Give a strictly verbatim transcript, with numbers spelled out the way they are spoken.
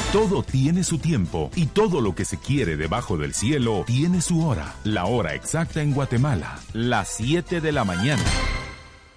Todo tiene su tiempo y todo lo que se quiere debajo del cielo tiene su hora. La hora exacta en Guatemala, las siete de la mañana.